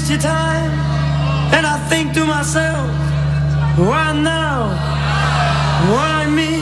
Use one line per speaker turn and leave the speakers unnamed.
empty time, and I think to myself, why now? Why me?